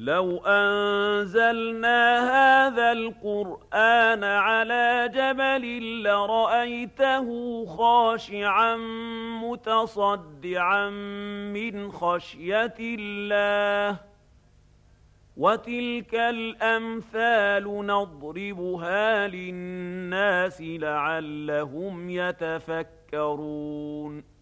لو أنزلنا هذا القرآن على جبل لرأيته خاشعا متصدعا من خشية الله وتلك الأمثال نضربها للناس لعلهم يتفكرون